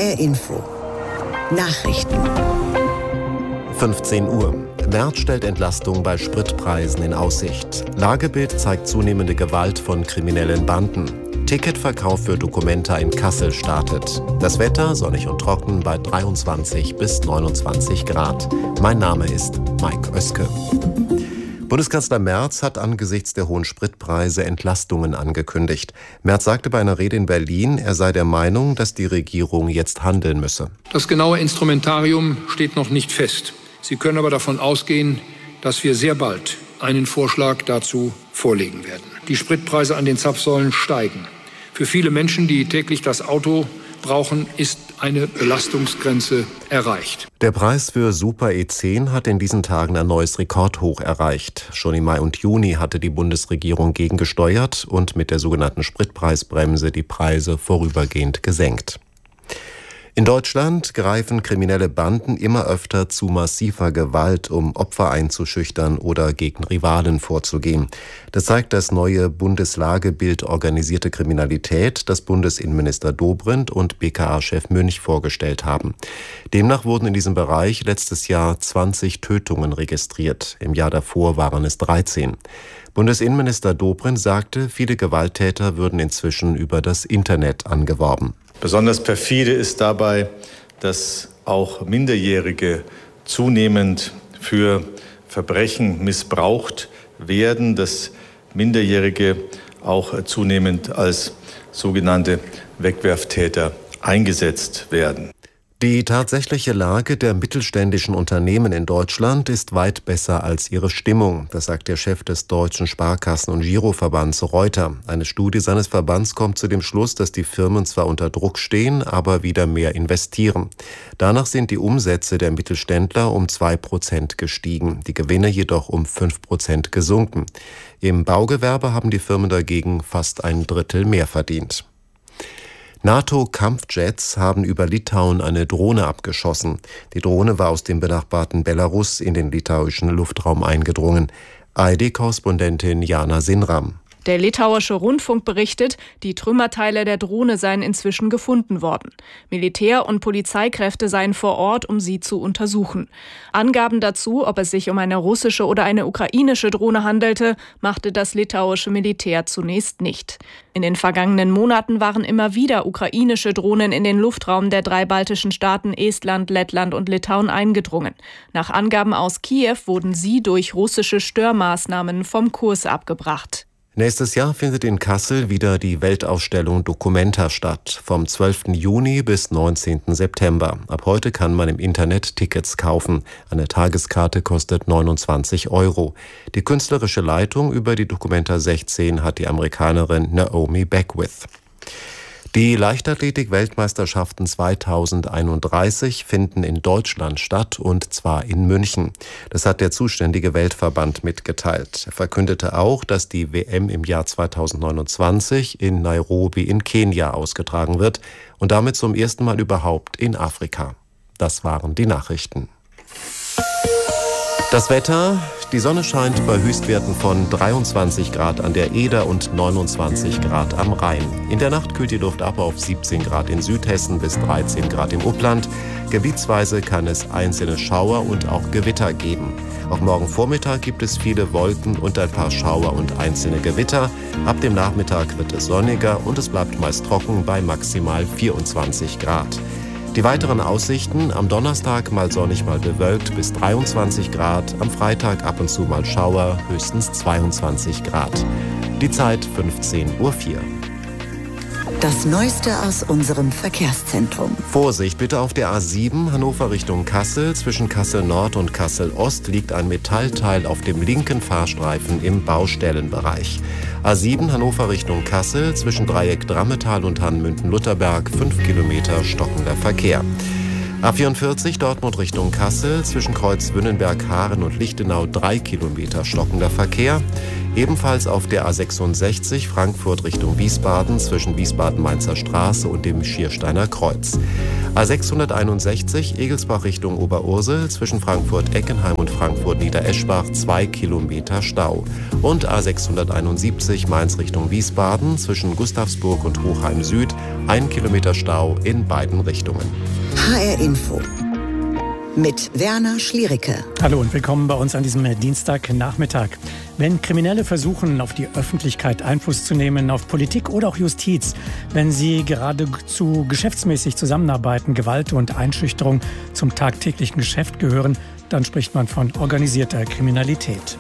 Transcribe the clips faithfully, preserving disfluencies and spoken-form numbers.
R Info. Nachrichten. fünfzehn Uhr. Merz stellt Entlastung bei Spritpreisen in Aussicht. Lagebild zeigt zunehmende Gewalt von kriminellen Banden. Ticketverkauf für Documenta in Kassel startet. Das Wetter sonnig und trocken bei dreiundzwanzig bis neunundzwanzig Grad. Mein Name ist Mike Oeske. Bundeskanzler Merz hat angesichts der hohen Spritpreise Entlastungen angekündigt. Merz sagte bei einer Rede in Berlin, er sei der Meinung, dass die Regierung jetzt handeln müsse. Das genaue Instrumentarium steht noch nicht fest. Sie können aber davon ausgehen, dass wir sehr bald einen Vorschlag dazu vorlegen werden. Die Spritpreise an den Zapfsäulen steigen. Für viele Menschen, die täglich das Auto brauchen, ist eine Belastungsgrenze erreicht. Der Preis für Super E zehn hat in diesen Tagen ein neues Rekordhoch erreicht. Schon im Mai und Juni hatte die Bundesregierung gegengesteuert und mit der sogenannten Spritpreisbremse die Preise vorübergehend gesenkt. In Deutschland greifen kriminelle Banden immer öfter zu massiver Gewalt, um Opfer einzuschüchtern oder gegen Rivalen vorzugehen. Das zeigt das neue Bundeslagebild Organisierte Kriminalität, das Bundesinnenminister Dobrindt und B K A-Chef Münch vorgestellt haben. Demnach wurden in diesem Bereich letztes Jahr zwanzig Tötungen registriert. Im Jahr davor waren es dreizehn. Bundesinnenminister Dobrindt sagte, viele Gewalttäter würden inzwischen über das Internet angeworben. Besonders perfide ist dabei, dass auch Minderjährige zunehmend für Verbrechen missbraucht werden, dass Minderjährige auch zunehmend als sogenannte Wegwerftäter eingesetzt werden. Die tatsächliche Lage der mittelständischen Unternehmen in Deutschland ist weit besser als ihre Stimmung. Das sagt der Chef des Deutschen Sparkassen- und Giroverbands Reuter. Eine Studie seines Verbands kommt zu dem Schluss, dass die Firmen zwar unter Druck stehen, aber wieder mehr investieren. Danach sind die Umsätze der Mittelständler um zwei Prozent gestiegen, die Gewinne jedoch um fünf Prozent gesunken. Im Baugewerbe haben die Firmen dagegen fast ein Drittel mehr verdient. NATO-Kampfjets haben über Litauen eine Drohne abgeschossen. Die Drohne war aus dem benachbarten Belarus in den litauischen Luftraum eingedrungen. A R D-Korrespondentin Jana Sinram. Der litauische Rundfunk berichtet, die Trümmerteile der Drohne seien inzwischen gefunden worden. Militär- und Polizeikräfte seien vor Ort, um sie zu untersuchen. Angaben dazu, ob es sich um eine russische oder eine ukrainische Drohne handelte, machte das litauische Militär zunächst nicht. In den vergangenen Monaten waren immer wieder ukrainische Drohnen in den Luftraum der drei baltischen Staaten Estland, Lettland und Litauen eingedrungen. Nach Angaben aus Kiew wurden sie durch russische Störmaßnahmen vom Kurs abgebracht. Nächstes Jahr findet in Kassel wieder die Weltausstellung Documenta statt, vom zwölften Juni bis neunzehnten September. Ab heute kann man im Internet Tickets kaufen. Eine Tageskarte kostet neunundzwanzig Euro. Die künstlerische Leitung über die Documenta sechzehn hat die Amerikanerin Naomi Beckwith. Die Leichtathletik-Weltmeisterschaften zweitausendeinunddreißig finden in Deutschland statt, und zwar in München. Das hat der zuständige Weltverband mitgeteilt. Er verkündete auch, dass die W M im Jahr zweitausendneunundzwanzig in Nairobi in Kenia ausgetragen wird und damit zum ersten Mal überhaupt in Afrika. Das waren die Nachrichten. Das Wetter: Die Sonne scheint bei Höchstwerten von dreiundzwanzig Grad an der Eder und neunundzwanzig Grad am Rhein. In der Nacht kühlt die Luft ab auf siebzehn Grad in Südhessen bis dreizehn Grad im Upland. Gebietsweise kann es einzelne Schauer und auch Gewitter geben. Auch morgen Vormittag gibt es viele Wolken und ein paar Schauer und einzelne Gewitter. Ab dem Nachmittag wird es sonniger und es bleibt meist trocken bei maximal vierundzwanzig Grad. Die weiteren Aussichten: am Donnerstag mal sonnig, mal bewölkt bis dreiundzwanzig Grad, am Freitag ab und zu mal Schauer, höchstens zweiundzwanzig Grad. Die Zeit fünfzehn Uhr vier. Das Neueste aus unserem Verkehrszentrum. Vorsicht bitte auf der A sieben Hannover Richtung Kassel. Zwischen Kassel Nord und Kassel Ost liegt ein Metallteil auf dem linken Fahrstreifen im Baustellenbereich. A sieben Hannover Richtung Kassel, zwischen Dreieck Drammetal und Hannmünden-Lutherberg, fünf Kilometer stockender Verkehr. A vierundvierzig Dortmund Richtung Kassel, zwischen Kreuz Wünnenberg, Haaren und Lichtenau drei Kilometer stockender Verkehr. Ebenfalls auf der A sechsundsechzig Frankfurt Richtung Wiesbaden, zwischen Wiesbaden-Mainzer Straße und dem Schiersteiner Kreuz. A sechshunderteinundsechzig Egelsbach Richtung Oberursel, zwischen Frankfurt-Eckenheim und Frankfurt-Niedereschbach zwei Kilometer Stau. Und A sechshunderteinundsiebzig Mainz Richtung Wiesbaden, zwischen Gustavsburg und Hochheim Süd ein Kilometer Stau in beiden Richtungen. H R Info mit Werner Schliericke. Hallo und willkommen bei uns an diesem Dienstagnachmittag. Wenn Kriminelle versuchen, auf die Öffentlichkeit Einfluss zu nehmen, auf Politik oder auch Justiz, wenn sie geradezu geschäftsmäßig zusammenarbeiten, Gewalt und Einschüchterung zum tagtäglichen Geschäft gehören, dann spricht man von organisierter Kriminalität.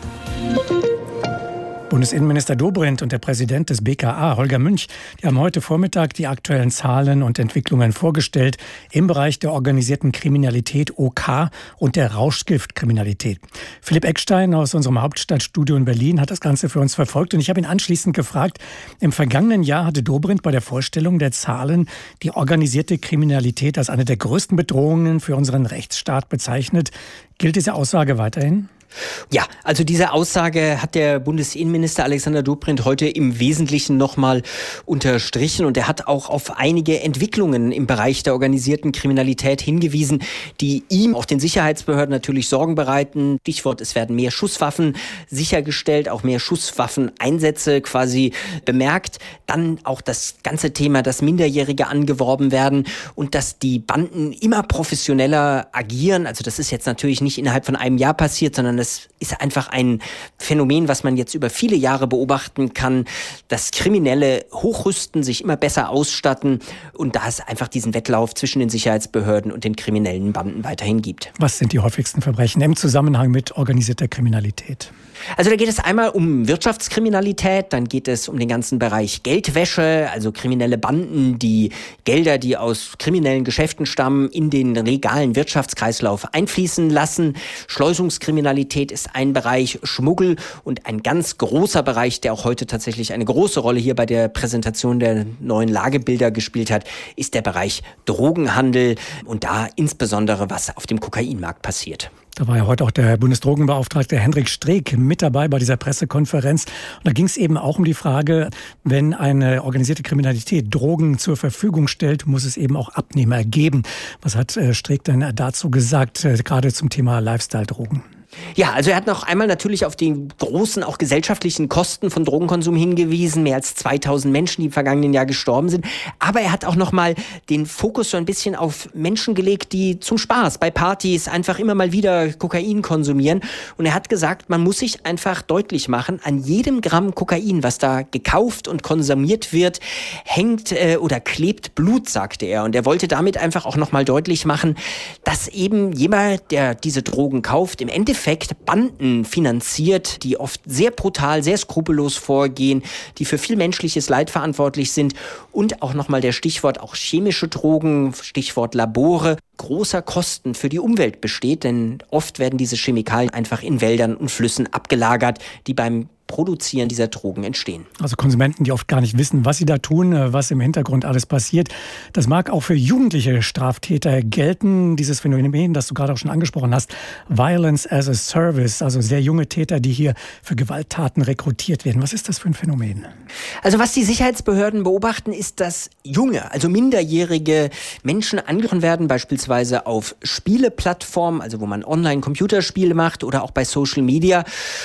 Bundesinnenminister Dobrindt und der Präsident des B K A, Holger Münch, die haben heute Vormittag die aktuellen Zahlen und Entwicklungen vorgestellt im Bereich der organisierten Kriminalität O K und der Rauschgiftkriminalität. Philipp Eckstein aus unserem Hauptstadtstudio in Berlin hat das Ganze für uns verfolgt und ich habe ihn anschließend gefragt, im vergangenen Jahr hatte Dobrindt bei der Vorstellung der Zahlen die organisierte Kriminalität als eine der größten Bedrohungen für unseren Rechtsstaat bezeichnet. Gilt diese Aussage weiterhin? Ja, also diese Aussage hat der Bundesinnenminister Alexander Dobrindt heute im Wesentlichen nochmal unterstrichen und er hat auch auf einige Entwicklungen im Bereich der organisierten Kriminalität hingewiesen, die ihm, auch den Sicherheitsbehörden natürlich Sorgen bereiten. Stichwort, es werden mehr Schusswaffen sichergestellt, auch mehr Schusswaffeneinsätze quasi bemerkt. Dann auch das ganze Thema, dass Minderjährige angeworben werden und dass die Banden immer professioneller agieren. Also das ist jetzt natürlich nicht innerhalb von einem Jahr passiert, sondern das ist einfach ein Phänomen, was man jetzt über viele Jahre beobachten kann, dass Kriminelle hochrüsten, sich immer besser ausstatten und da es einfach diesen Wettlauf zwischen den Sicherheitsbehörden und den kriminellen Banden weiterhin gibt. Was sind die häufigsten Verbrechen im Zusammenhang mit organisierter Kriminalität? Also da geht es einmal um Wirtschaftskriminalität, dann geht es um den ganzen Bereich Geldwäsche, also kriminelle Banden, die Gelder, die aus kriminellen Geschäften stammen, in den legalen Wirtschaftskreislauf einfließen lassen. Schleusungskriminalität ist ein Bereich, Schmuggel und ein ganz großer Bereich, der auch heute tatsächlich eine große Rolle hier bei der Präsentation der neuen Lagebilder gespielt hat, ist der Bereich Drogenhandel und da insbesondere, was auf dem Kokainmarkt passiert. Da war ja heute auch der Bundesdrogenbeauftragte Hendrik Streeck mit dabei bei dieser Pressekonferenz. Und da ging es eben auch um die Frage, wenn eine organisierte Kriminalität Drogen zur Verfügung stellt, muss es eben auch Abnehmer geben. Was hat Streeck denn dazu gesagt, gerade zum Thema Lifestyle-Drogen? Ja, also er hat noch einmal natürlich auf die großen, auch gesellschaftlichen Kosten von Drogenkonsum hingewiesen. Mehr als zweitausend Menschen, die im vergangenen Jahr gestorben sind. Aber er hat auch noch mal den Fokus so ein bisschen auf Menschen gelegt, die zum Spaß bei Partys einfach immer mal wieder Kokain konsumieren. Und er hat gesagt, man muss sich einfach deutlich machen, an jedem Gramm Kokain, was da gekauft und konsumiert wird, hängt äh, oder klebt Blut, sagte er. Und er wollte damit einfach auch noch mal deutlich machen, dass eben jemand, der diese Drogen kauft, im Endeffekt Banden finanziert, die oft sehr brutal, sehr skrupellos vorgehen, die für viel menschliches Leid verantwortlich sind und auch nochmal der Stichwort auch chemische Drogen, Stichwort Labore, großer Kosten für die Umwelt besteht, denn oft werden diese Chemikalien einfach in Wäldern und Flüssen abgelagert, die beim Produzieren dieser Drogen entstehen. Also Konsumenten, die oft gar nicht wissen, was sie da tun, was im Hintergrund alles passiert. Das mag auch für jugendliche Straftäter gelten, dieses Phänomen, das du gerade auch schon angesprochen hast, Violence as a Service, also sehr junge Täter, die hier für Gewalttaten rekrutiert werden. Was ist das für ein Phänomen? Also was die Sicherheitsbehörden beobachten, ist, dass junge, also minderjährige Menschen angesprochen werden, beispielsweise auf Spieleplattformen, also wo man Online-Computerspiele macht oder auch bei Social Media.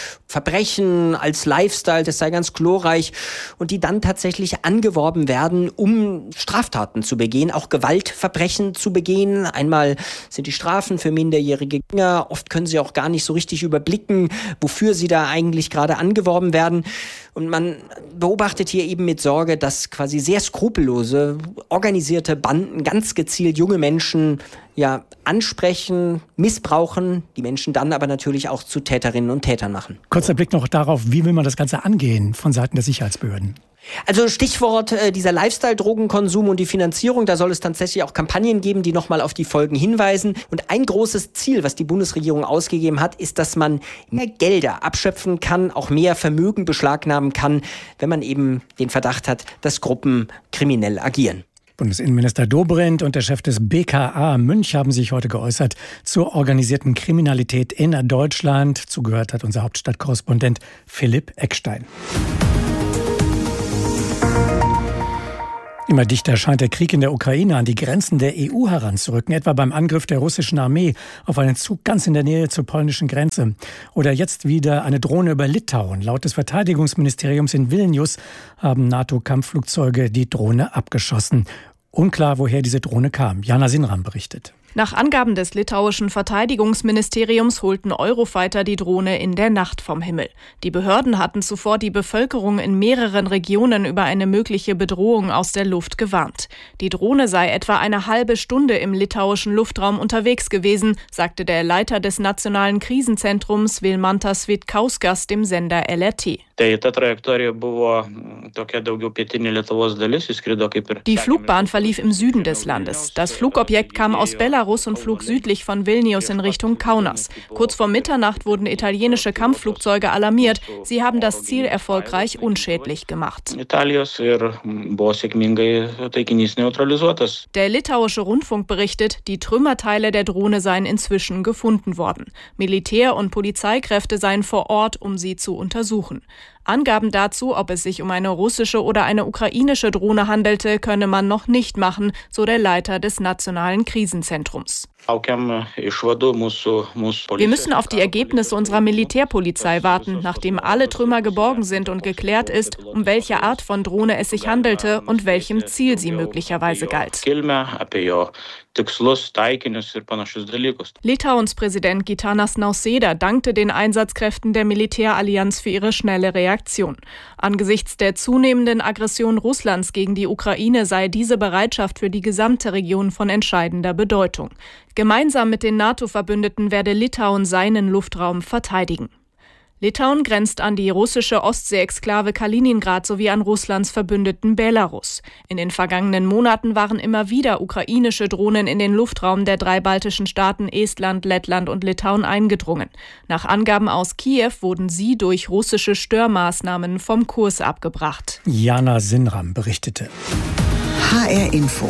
Verbrechen als Lifestyle, das sei ganz glorreich und die dann tatsächlich angeworben werden, um Straftaten zu begehen, auch Gewaltverbrechen zu begehen. Einmal sind die Strafen für minderjährige Kinder, oft können sie auch gar nicht so richtig überblicken, wofür sie da eigentlich gerade angeworben werden. Und man beobachtet hier eben mit Sorge, dass quasi sehr skrupellose, organisierte Banden ganz gezielt junge Menschen ja ansprechen, missbrauchen, die Menschen dann aber natürlich auch zu Täterinnen und Tätern machen. Kurzer Blick noch darauf, wie will man das Ganze angehen von Seiten der Sicherheitsbehörden? Also Stichwort äh, dieser Lifestyle-Drogenkonsum und die Finanzierung, da soll es tatsächlich auch Kampagnen geben, die nochmal auf die Folgen hinweisen. Und ein großes Ziel, was die Bundesregierung ausgegeben hat, ist, dass man mehr Gelder abschöpfen kann, auch mehr Vermögen beschlagnahmen kann, wenn man eben den Verdacht hat, dass Gruppen kriminell agieren. Bundesinnenminister Dobrindt und der Chef des B K A Münch haben sich heute geäußert zur organisierten Kriminalität in Deutschland. Zugehört hat unser Hauptstadtkorrespondent Philipp Eckstein. Immer dichter scheint der Krieg in der Ukraine an die Grenzen der E U heranzurücken, etwa beim Angriff der russischen Armee auf einen Zug ganz in der Nähe zur polnischen Grenze. Oder jetzt wieder eine Drohne über Litauen. Laut des Verteidigungsministeriums in Vilnius haben NATO-Kampfflugzeuge die Drohne abgeschossen. Unklar, woher diese Drohne kam. Jana Sinram berichtet. Nach Angaben des litauischen Verteidigungsministeriums holten Eurofighter die Drohne in der Nacht vom Himmel. Die Behörden hatten zuvor die Bevölkerung in mehreren Regionen über eine mögliche Bedrohung aus der Luft gewarnt. Die Drohne sei etwa eine halbe Stunde im litauischen Luftraum unterwegs gewesen, sagte der Leiter des Nationalen Krisenzentrums Vilmantas Vitkauskas dem Sender L R T. Die Flugbahn verlief im Süden des Landes. Das Flugobjekt kam aus Belarus und flog südlich von Vilnius in Richtung Kaunas. Kurz vor Mitternacht wurden italienische Kampfflugzeuge alarmiert. Sie haben das Ziel erfolgreich unschädlich gemacht. Der litauische Rundfunk berichtet, die Trümmerteile der Drohne seien inzwischen gefunden worden. Militär- und Polizeikräfte seien vor Ort, um sie zu untersuchen. Angaben dazu, ob es sich um eine russische oder eine ukrainische Drohne handelte, könne man noch nicht machen, so der Leiter des Nationalen Krisenzentrums. Wir müssen auf die Ergebnisse unserer Militärpolizei warten, nachdem alle Trümmer geborgen sind und geklärt ist, um welche Art von Drohne es sich handelte und welchem Ziel sie möglicherweise galt. Litauens Präsident Gitanas Nausėda dankte den Einsatzkräften der Militärallianz für ihre schnelle Reaktion. Angesichts der zunehmenden Aggression Russlands gegen die Ukraine sei diese Bereitschaft für die gesamte Region von entscheidender Bedeutung. Gemeinsam mit den NATO-Verbündeten werde Litauen seinen Luftraum verteidigen. Litauen grenzt an die russische Ostsee-Exklave Kaliningrad sowie an Russlands Verbündeten Belarus. In den vergangenen Monaten waren immer wieder ukrainische Drohnen in den Luftraum der drei baltischen Staaten Estland, Lettland und Litauen eingedrungen. Nach Angaben aus Kiew wurden sie durch russische Störmaßnahmen vom Kurs abgebracht. Jana Sinram berichtete. H R Info.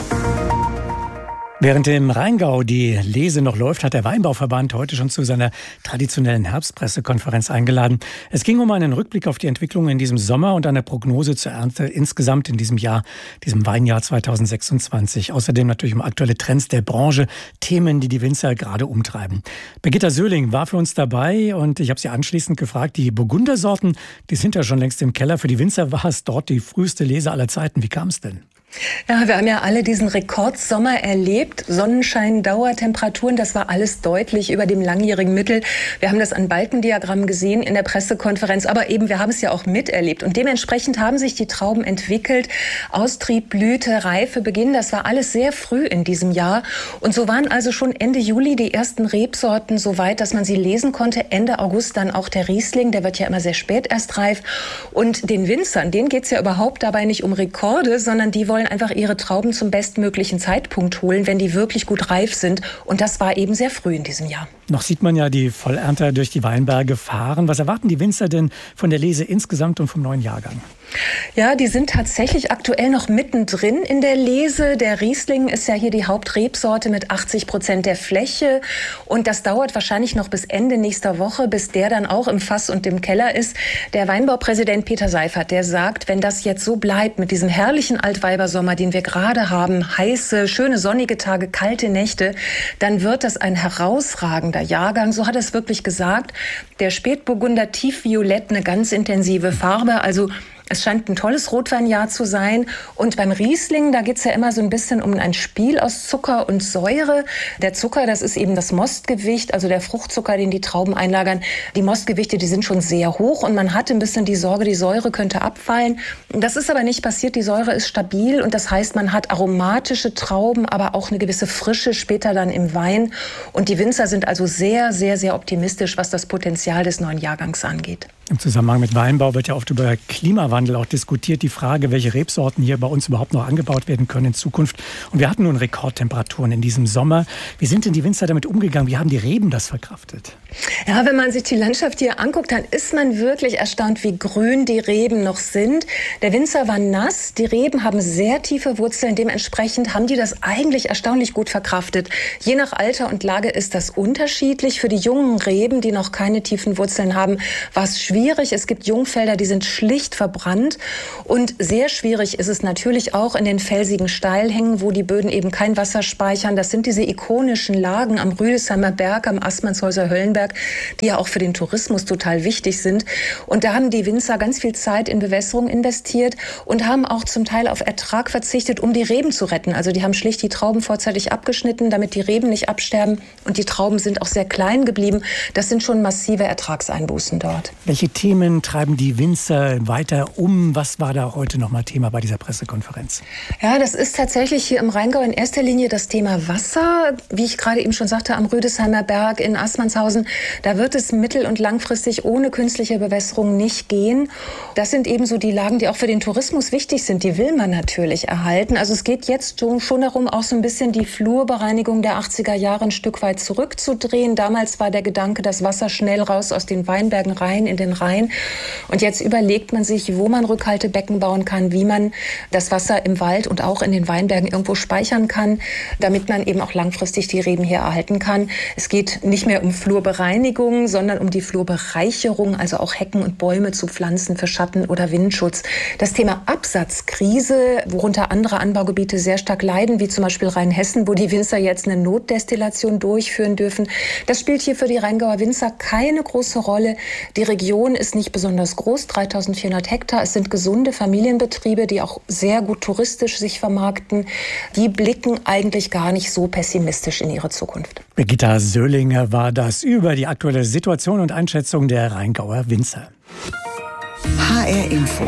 Während im Rheingau die Lese noch läuft, hat der Weinbauverband heute schon zu seiner traditionellen Herbstpressekonferenz eingeladen. Es ging um einen Rückblick auf die Entwicklung in diesem Sommer und eine Prognose zur Ernte insgesamt in diesem Jahr, diesem Weinjahr zweitausendsechsundzwanzig. Außerdem natürlich um aktuelle Trends der Branche, Themen, die die Winzer gerade umtreiben. Birgitta Söhling war für uns dabei und ich habe sie anschließend gefragt, die Burgundersorten, die sind ja schon längst im Keller. Für die Winzer war es dort die früheste Lese aller Zeiten. Wie kam es denn? Ja, wir haben ja alle diesen Rekordsommer erlebt. Sonnenschein, Dauertemperaturen, das war alles deutlich über dem langjährigen Mittel. Wir haben das an Balkendiagrammen gesehen in der Pressekonferenz, aber eben, wir haben es ja auch miterlebt. Und dementsprechend haben sich die Trauben entwickelt. Austrieb, Blüte, Reife, Beginn, das war alles sehr früh in diesem Jahr. Und so waren also schon Ende Juli die ersten Rebsorten so weit, dass man sie lesen konnte. Ende August dann auch der Riesling, der wird ja immer sehr spät erst reif. Und den Winzern, denen geht es ja überhaupt dabei nicht um Rekorde, sondern die wollen einfach ihre Trauben zum bestmöglichen Zeitpunkt holen, wenn die wirklich gut reif sind. Und das war eben sehr früh in diesem Jahr. Noch sieht man ja die Vollernter durch die Weinberge fahren. Was erwarten die Winzer denn von der Lese insgesamt und vom neuen Jahrgang? Ja, die sind tatsächlich aktuell noch mittendrin in der Lese. Der Riesling ist ja hier die Hauptrebsorte mit achtzig Prozent der Fläche. Und das dauert wahrscheinlich noch bis Ende nächster Woche, bis der dann auch im Fass und im Keller ist. Der Weinbaupräsident Peter Seifert, der sagt, wenn das jetzt so bleibt mit diesem herrlichen Altweibersommer, den wir gerade haben, heiße, schöne sonnige Tage, kalte Nächte, dann wird das ein herausragender Jahrgang. So hat er es wirklich gesagt. Der Spätburgunder tiefviolett, eine ganz intensive Farbe, also es scheint ein tolles Rotweinjahr zu sein. Und beim Riesling, da geht es ja immer so ein bisschen um ein Spiel aus Zucker und Säure. Der Zucker, das ist eben das Mostgewicht, also der Fruchtzucker, den die Trauben einlagern. Die Mostgewichte, die sind schon sehr hoch und man hat ein bisschen die Sorge, die Säure könnte abfallen. Das ist aber nicht passiert. Die Säure ist stabil und das heißt, man hat aromatische Trauben, aber auch eine gewisse Frische später dann im Wein. Und die Winzer sind also sehr, sehr, sehr optimistisch, was das Potenzial des neuen Jahrgangs angeht. Im Zusammenhang mit Weinbau wird ja oft über Klimawandel Klimawandel auch diskutiert, die Frage, welche Rebsorten hier bei uns überhaupt noch angebaut werden können in Zukunft. Und wir hatten nun Rekordtemperaturen in diesem Sommer. Wie sind denn die Winzer damit umgegangen? Wie haben die Reben das verkraftet? Ja, wenn man sich die Landschaft hier anguckt, dann ist man wirklich erstaunt, wie grün die Reben noch sind. Der Winzer war nass, die Reben haben sehr tiefe Wurzeln, dementsprechend haben die das eigentlich erstaunlich gut verkraftet. Je nach Alter und Lage ist das unterschiedlich. Für die jungen Reben, die noch keine tiefen Wurzeln haben, war es schwierig. Es gibt Jungfelder, die sind schlicht verbrannt. Und sehr schwierig ist es natürlich auch in den felsigen Steilhängen, wo die Böden eben kein Wasser speichern. Das sind diese ikonischen Lagen am Rüdesheimer Berg, am Assmannshäuser Höllenberg, die ja auch für den Tourismus total wichtig sind. Und da haben die Winzer ganz viel Zeit in Bewässerung investiert und haben auch zum Teil auf Ertrag verzichtet, um die Reben zu retten. Also die haben schlicht die Trauben vorzeitig abgeschnitten, damit die Reben nicht absterben. Und die Trauben sind auch sehr klein geblieben. Das sind schon massive Ertragseinbußen dort. Welche Themen treiben die Winzer weiter um? Was war da heute nochmal Thema bei dieser Pressekonferenz? Ja, das ist tatsächlich hier im Rheingau in erster Linie das Thema Wasser. Wie ich gerade eben schon sagte, am Rüdesheimer Berg in Assmannshausen, da wird es mittel- und langfristig ohne künstliche Bewässerung nicht gehen. Das sind eben so die Lagen, die auch für den Tourismus wichtig sind. Die will man natürlich erhalten. Also es geht jetzt schon darum, auch so ein bisschen die Flurbereinigung der achtziger Jahre ein Stück weit zurückzudrehen. Damals war der Gedanke, das Wasser schnell raus aus den Weinbergen rein in den Rhein. Und jetzt überlegt man sich, wo man Rückhaltebecken bauen kann, wie man das Wasser im Wald und auch in den Weinbergen irgendwo speichern kann, damit man eben auch langfristig die Reben hier erhalten kann. Es geht nicht mehr um Flurbereinigung, sondern um die Flurbereicherung, also auch Hecken und Bäume zu pflanzen für Schatten- oder Windschutz. Das Thema Absatzkrise, worunter andere Anbaugebiete sehr stark leiden, wie zum Beispiel Rheinhessen, wo die Winzer jetzt eine Notdestillation durchführen dürfen, das spielt hier für die Rheingauer Winzer keine große Rolle. Die Region ist nicht besonders groß, dreitausendvierhundert Hektar. Es sind gesunde Familienbetriebe, die auch sehr gut touristisch sich vermarkten. Die blicken eigentlich gar nicht so pessimistisch in ihre Zukunft. Birgitta Söhlinger war das über die aktuelle Situation und Einschätzung der Rheingauer Winzer. H R Info.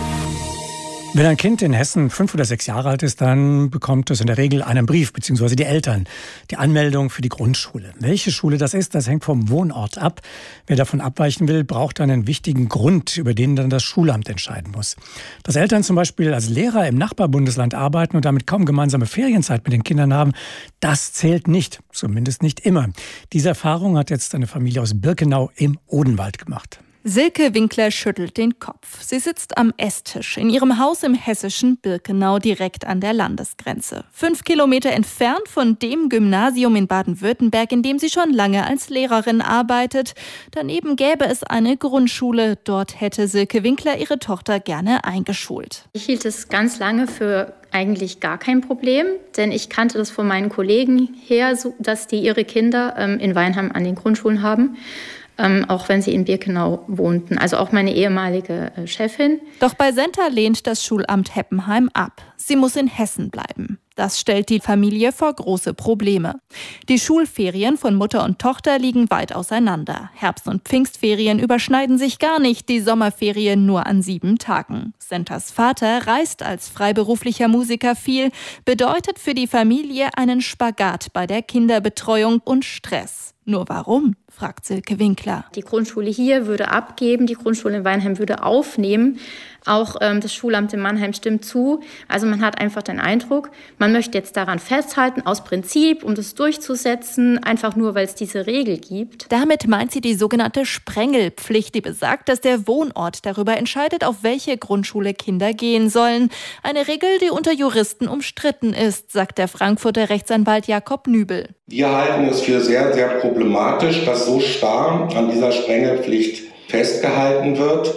Wenn ein Kind in Hessen fünf oder sechs Jahre alt ist, dann bekommt es in der Regel einen Brief, beziehungsweise die Eltern, die Anmeldung für die Grundschule. Welche Schule das ist, das hängt vom Wohnort ab. Wer davon abweichen will, braucht einen wichtigen Grund, über den dann das Schulamt entscheiden muss. Dass Eltern zum Beispiel als Lehrer im Nachbarbundesland arbeiten und damit kaum gemeinsame Ferienzeit mit den Kindern haben, das zählt nicht, zumindest nicht immer. Diese Erfahrung hat jetzt eine Familie aus Birkenau im Odenwald gemacht. Silke Winkler schüttelt den Kopf. Sie sitzt am Esstisch in ihrem Haus im hessischen Birkenau direkt an der Landesgrenze. Fünf Kilometer entfernt von dem Gymnasium in Baden-Württemberg, in dem sie schon lange als Lehrerin arbeitet. Daneben gäbe es eine Grundschule. Dort hätte Silke Winkler ihre Tochter gerne eingeschult. Ich hielt es ganz lange für eigentlich gar kein Problem, denn ich kannte das von meinen Kollegen her, dass die ihre Kinder in Weinheim an den Grundschulen haben. Ähm, auch wenn sie in Birkenau wohnten, also auch meine ehemalige äh, Chefin. Doch bei Senta lehnt das Schulamt Heppenheim ab. Sie muss in Hessen bleiben. Das stellt die Familie vor große Probleme. Die Schulferien von Mutter und Tochter liegen weit auseinander. Herbst- und Pfingstferien überschneiden sich gar nicht, die Sommerferien nur an sieben Tagen. Sentas Vater reist als freiberuflicher Musiker viel, bedeutet für die Familie einen Spagat bei der Kinderbetreuung und Stress. Nur warum, fragt Silke Winkler. Die Grundschule hier würde abgeben, die Grundschule in Weinheim würde aufnehmen. Auch ähm, das Schulamt in Mannheim stimmt zu. Also man hat einfach den Eindruck, man möchte jetzt daran festhalten, aus Prinzip, um das durchzusetzen, einfach nur, weil es diese Regel gibt. Damit meint sie die sogenannte Sprengelpflicht, die besagt, dass der Wohnort darüber entscheidet, auf welche Grundschule Kinder gehen sollen. Eine Regel, die unter Juristen umstritten ist, sagt der Frankfurter Rechtsanwalt Jakob Nübel. Wir halten es für sehr, sehr problematisch, dass so starr an dieser Sprengelpflicht festgehalten wird.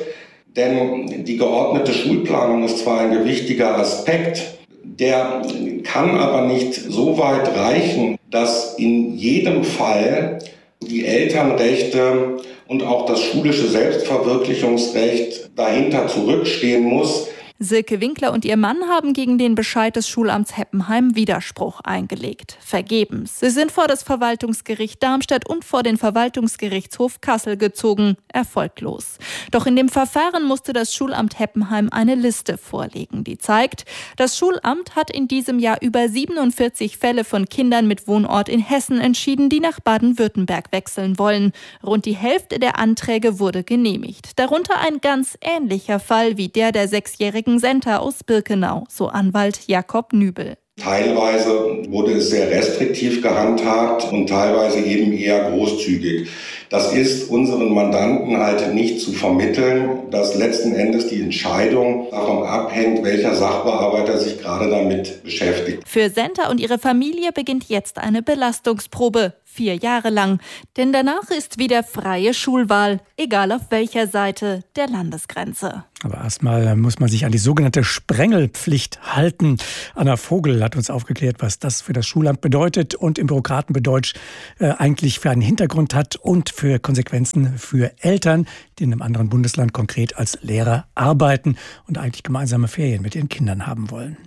Denn die geordnete Schulplanung ist zwar ein gewichtiger Aspekt, der kann aber nicht so weit reichen, dass in jedem Fall die Elternrechte und auch das schulische Selbstverwirklichungsrecht dahinter zurückstehen muss. Silke Winkler und ihr Mann haben gegen den Bescheid des Schulamts Heppenheim Widerspruch eingelegt. Vergebens. Sie sind vor das Verwaltungsgericht Darmstadt und vor den Verwaltungsgerichtshof Kassel gezogen. Erfolglos. Doch in dem Verfahren musste das Schulamt Heppenheim eine Liste vorlegen, die zeigt, das Schulamt hat in diesem Jahr über siebenundvierzig Fälle von Kindern mit Wohnort in Hessen entschieden, die nach Baden-Württemberg wechseln wollen. Rund die Hälfte der Anträge wurde genehmigt. Darunter ein ganz ähnlicher Fall wie der der sechsjährigen Senta aus Birkenau, so Anwalt Jakob Nübel. Teilweise wurde es sehr restriktiv gehandhabt und teilweise eben eher großzügig. Das ist unseren Mandanten halt nicht zu vermitteln, dass letzten Endes die Entscheidung davon abhängt, welcher Sachbearbeiter sich gerade damit beschäftigt. Für Senta und ihre Familie beginnt jetzt eine Belastungsprobe. Vier Jahre lang. Denn danach ist wieder freie Schulwahl, egal auf welcher Seite der Landesgrenze. Aber erstmal muss man sich an die sogenannte Sprengelpflicht halten. Anna Vogel hat uns aufgeklärt, was das für das Schulamt bedeutet und im Bürokratendeutsch äh, eigentlich für einen Hintergrund hat und für Konsequenzen für Eltern, die in einem anderen Bundesland konkret als Lehrer arbeiten und eigentlich gemeinsame Ferien mit ihren Kindern haben wollen.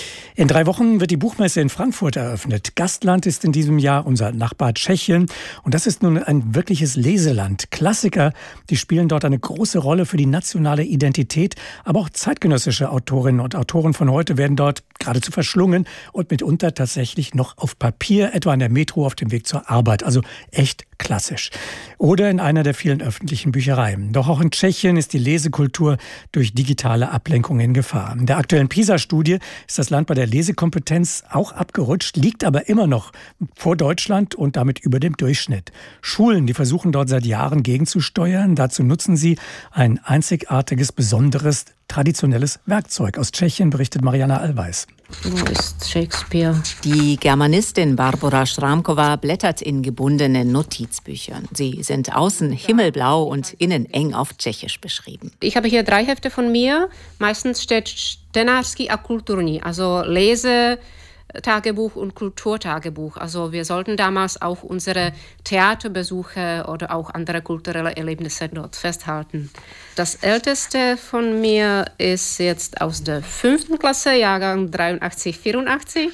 In drei Wochen wird die Buchmesse in Frankfurt eröffnet. Gastland ist in diesem Jahr unser Nachbar Tschechien. Und das ist nun ein wirkliches Leseland. Klassiker, die spielen dort eine große Rolle für die nationale Identität. Aber auch zeitgenössische Autorinnen und Autoren von heute werden dort geradezu verschlungen und mitunter tatsächlich noch auf Papier, etwa in der Metro auf dem Weg zur Arbeit. Also echt klassisch. Oder in einer der vielen öffentlichen Büchereien. Doch auch in Tschechien ist die Lesekultur durch digitale Ablenkung in Gefahr. In der aktuellen PISA-Studie ist das Land bei der Lesekompetenz auch abgerutscht, liegt aber immer noch vor Deutschland und damit über dem Durchschnitt. Schulen, die versuchen dort seit Jahren gegenzusteuern. Dazu nutzen sie ein einzigartiges, besonderes, traditionelles Werkzeug. Aus Tschechien berichtet Mariana Allweis. Wo ist Shakespeare? Die Germanistin Barbora Schramkova blättert in gebundenen Notizbüchern. Sie sind außen himmelblau und innen eng auf Tschechisch beschrieben. Ich habe hier drei Hefte von mir. Meistens steht Čtenářský a kulturní, also Lese, Tagebuch und Kulturtagebuch. Also wir sollten damals auch unsere Theaterbesuche oder auch andere kulturelle Erlebnisse dort festhalten. Das älteste von mir ist jetzt aus der fünften Klasse, Jahrgang dreiundachtzig, vierundachtzig.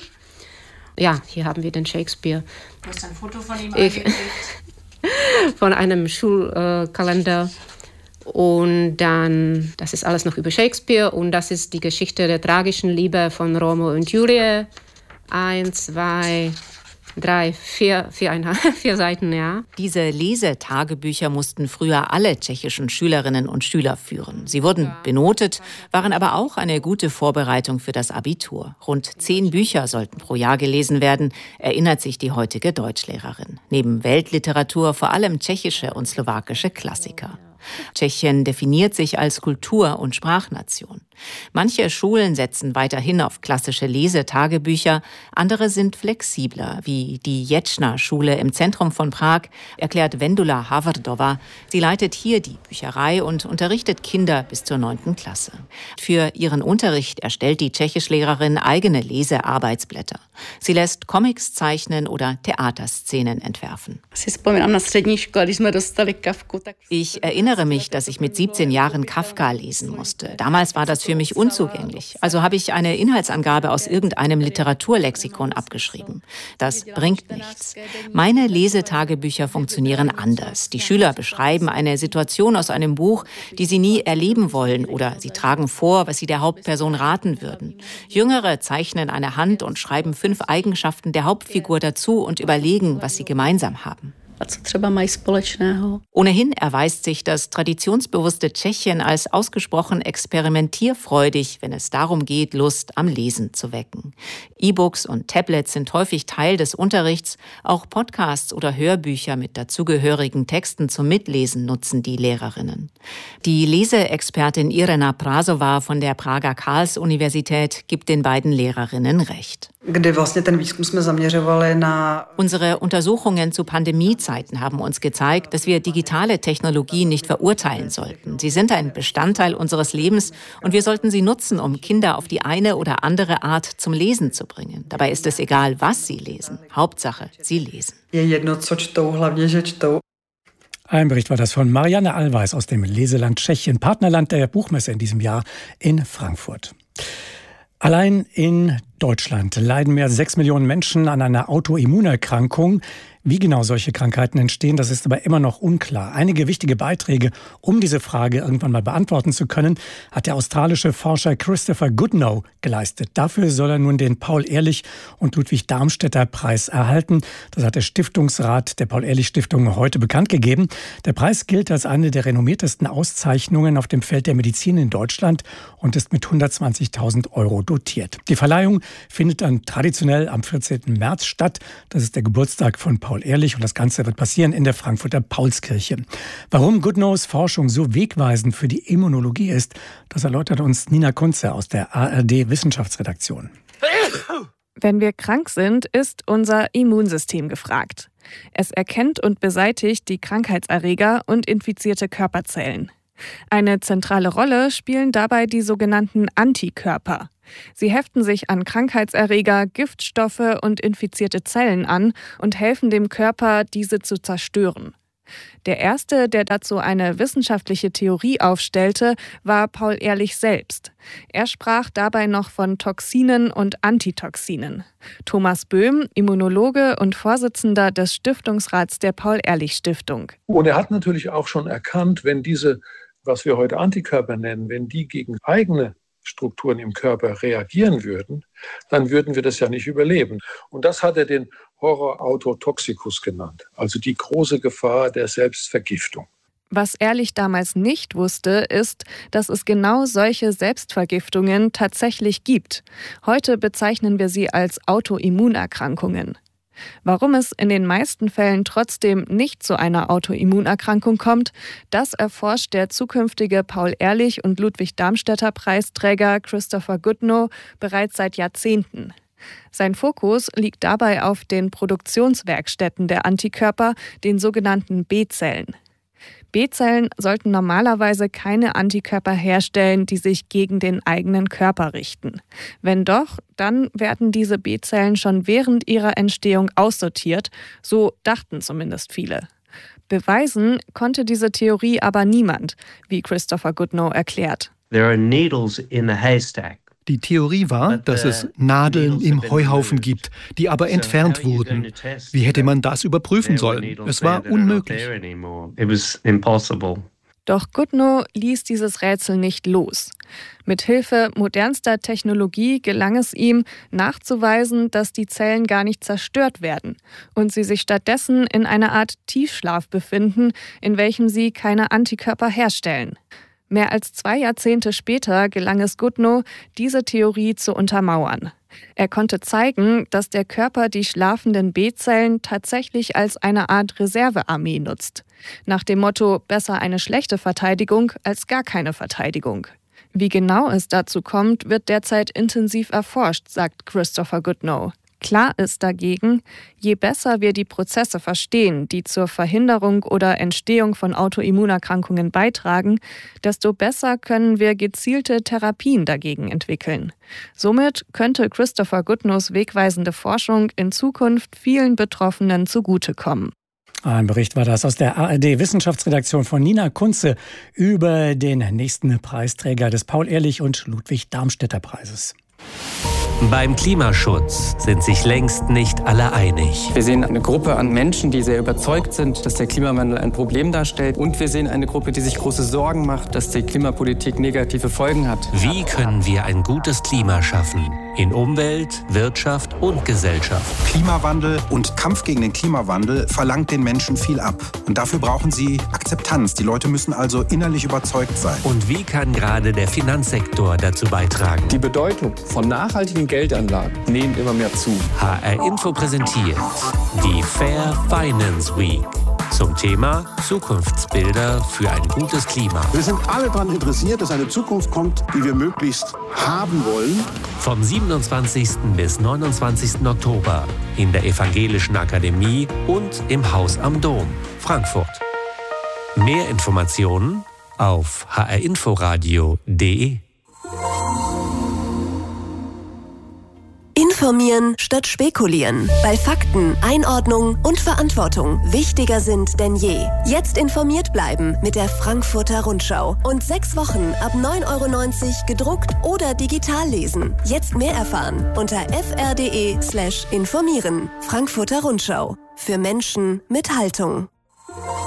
Ja, hier haben wir den Shakespeare. Du hast ein Foto von ihm ich, Von einem Schulkalender. Und dann, das ist alles noch über Shakespeare und das ist die Geschichte der tragischen Liebe von Romeo und Julie. Eins, zwei, drei, vier, vier, vier Seiten, ja. Diese Lesetagebücher mussten früher alle tschechischen Schülerinnen und Schüler führen. Sie wurden benotet, waren aber auch eine gute Vorbereitung für das Abitur. Rund zehn Bücher sollten pro Jahr gelesen werden, erinnert sich die heutige Deutschlehrerin. Neben Weltliteratur vor allem tschechische und slowakische Klassiker. Tschechien definiert sich als Kultur- und Sprachnation. Manche Schulen setzen weiterhin auf klassische Lesetagebücher, andere sind flexibler, wie die Jetschna-Schule im Zentrum von Prag, erklärt Vendula Havardova. Sie leitet hier die Bücherei und unterrichtet Kinder bis zur neunten Klasse. Für ihren Unterricht erstellt die Tschechischlehrerin eigene Lesearbeitsblätter. Sie lässt Comics zeichnen oder Theaterszenen entwerfen. Ich erinnere mich, dass ich mit siebzehn Jahren Kafka lesen musste. Damals war das für mich unzugänglich. Also habe ich eine Inhaltsangabe aus irgendeinem Literaturlexikon abgeschrieben. Das bringt nichts. Meine Lesetagebücher funktionieren anders. Die Schüler beschreiben eine Situation aus einem Buch, die sie nie erleben wollen, oder sie tragen vor, was sie der Hauptperson raten würden. Jüngere zeichnen eine Hand und schreiben fünf Eigenschaften der Hauptfigur dazu und überlegen, was sie gemeinsam haben. Ohnehin erweist sich das traditionsbewusste Tschechien als ausgesprochen experimentierfreudig, wenn es darum geht, Lust am Lesen zu wecken. E-Books und Tablets sind häufig Teil des Unterrichts. Auch Podcasts oder Hörbücher mit dazugehörigen Texten zum Mitlesen nutzen die Lehrerinnen. Die Leseexpertin Irena Prasová von der Prager Karls-Universität gibt den beiden Lehrerinnen recht. Unsere Untersuchungen zu Pandemiezeiten haben uns gezeigt, dass wir digitale Technologien nicht verurteilen sollten. Sie sind ein Bestandteil unseres Lebens und wir sollten sie nutzen, um Kinder auf die eine oder andere Art zum Lesen zu bringen. Dabei ist es egal, was sie lesen. Hauptsache, sie lesen. Ein Bericht war das von Marianne Allweis aus dem Leseland Tschechien, Partnerland der Buchmesse in diesem Jahr in Frankfurt. Allein in Deutschland leiden mehr als sechs Millionen Menschen an einer Autoimmunerkrankung. Wie genau solche Krankheiten entstehen, das ist aber immer noch unklar. Einige wichtige Beiträge, um diese Frage irgendwann mal beantworten zu können, hat der australische Forscher Christopher Goodnow geleistet. Dafür soll er nun den Paul-Ehrlich- und Ludwig-Darmstädter-Preis erhalten. Das hat der Stiftungsrat der Paul-Ehrlich-Stiftung heute bekannt gegeben. Der Preis gilt als eine der renommiertesten Auszeichnungen auf dem Feld der Medizin in Deutschland und ist mit hundertzwanzigtausend Euro dotiert. Die Verleihung findet dann traditionell am vierzehnten März statt. Das ist der Geburtstag von Paul Paul-Ehrlich, und das Ganze wird passieren in der Frankfurter Paulskirche. Warum Goodnows Forschung so wegweisend für die Immunologie ist, das erläutert uns Nina Kunze aus der A R D-Wissenschaftsredaktion. Wenn wir krank sind, ist unser Immunsystem gefragt. Es erkennt und beseitigt die Krankheitserreger und infizierte Körperzellen. Eine zentrale Rolle spielen dabei die sogenannten Antikörper. Sie heften sich an Krankheitserreger, Giftstoffe und infizierte Zellen an und helfen dem Körper, diese zu zerstören. Der erste, der dazu eine wissenschaftliche Theorie aufstellte, war Paul Ehrlich selbst. Er sprach dabei noch von Toxinen und Antitoxinen. Thomas Böhm, Immunologe und Vorsitzender des Stiftungsrats der Paul-Ehrlich-Stiftung. Und er hat natürlich auch schon erkannt, wenn diese, was wir heute Antikörper nennen, wenn die gegen eigene Strukturen im Körper reagieren würden, dann würden wir das ja nicht überleben. Und das hat er den Horror autotoxicus genannt, also die große Gefahr der Selbstvergiftung. Was Ehrlich damals nicht wusste, ist, dass es genau solche Selbstvergiftungen tatsächlich gibt. Heute bezeichnen wir sie als Autoimmunerkrankungen. Warum es in den meisten Fällen trotzdem nicht zu einer Autoimmunerkrankung kommt, das erforscht der zukünftige Paul-Ehrlich- und Ludwig-Darmstädter-Preisträger Christopher Goodnow bereits seit Jahrzehnten. Sein Fokus liegt dabei auf den Produktionswerkstätten der Antikörper, den sogenannten B-Zellen. B-Zellen sollten normalerweise keine Antikörper herstellen, die sich gegen den eigenen Körper richten. Wenn doch, dann werden diese B-Zellen schon während ihrer Entstehung aussortiert, so dachten zumindest viele. Beweisen konnte diese Theorie aber niemand, wie Christopher Goodnow erklärt. There are needles in the haystack. Die Theorie war, dass es Nadeln im Heuhaufen gibt, die aber entfernt wurden. Wie hätte man das überprüfen sollen? Es war unmöglich. Doch Goodnow ließ dieses Rätsel nicht los. Mit Hilfe modernster Technologie gelang es ihm, nachzuweisen, dass die Zellen gar nicht zerstört werden und sie sich stattdessen in einer Art Tiefschlaf befinden, in welchem sie keine Antikörper herstellen. Mehr als zwei Jahrzehnte später gelang es Goodnow, diese Theorie zu untermauern. Er konnte zeigen, dass der Körper die schlafenden B-Zellen tatsächlich als eine Art Reservearmee nutzt. Nach dem Motto, besser eine schlechte Verteidigung als gar keine Verteidigung. Wie genau es dazu kommt, wird derzeit intensiv erforscht, sagt Christopher Goodnow. Klar ist dagegen, je besser wir die Prozesse verstehen, die zur Verhinderung oder Entstehung von Autoimmunerkrankungen beitragen, desto besser können wir gezielte Therapien dagegen entwickeln. Somit könnte Christopher Goodnows wegweisende Forschung in Zukunft vielen Betroffenen zugutekommen. Ein Bericht war das aus der A R D-Wissenschaftsredaktion von Nina Kunze über den nächsten Preisträger des Paul-Ehrlich- und Ludwig-Darmstädter-Preises. Beim Klimaschutz sind sich längst nicht alle einig. Wir sehen eine Gruppe an Menschen, die sehr überzeugt sind, dass der Klimawandel ein Problem darstellt. Und wir sehen eine Gruppe, die sich große Sorgen macht, dass die Klimapolitik negative Folgen hat. Wie können wir ein gutes Klima schaffen? In Umwelt, Wirtschaft und Gesellschaft. Klimawandel und Kampf gegen den Klimawandel verlangt den Menschen viel ab. Und dafür brauchen sie Akzeptanz. Die Leute müssen also innerlich überzeugt sein. Und wie kann gerade der Finanzsektor dazu beitragen? Die Bedeutung von nachhaltigen Geldanlagen nehmen immer mehr zu. H R Info präsentiert die Fair Finance Week zum Thema Zukunftsbilder für ein gutes Klima. Wir sind alle daran interessiert, dass eine Zukunft kommt, die wir möglichst haben wollen. Vom siebenundzwanzigsten bis neunundzwanzigsten Oktober in der Evangelischen Akademie und im Haus am Dom, Frankfurt. Mehr Informationen auf h r inforadio punkt d e. Informieren statt spekulieren. Weil Fakten, Einordnung und Verantwortung wichtiger sind denn je. Jetzt informiert bleiben mit der Frankfurter Rundschau. Und sechs Wochen ab neun Euro neunzig gedruckt oder digital lesen. Jetzt mehr erfahren unter fr.de slash informieren. Frankfurter Rundschau. Für Menschen mit Haltung.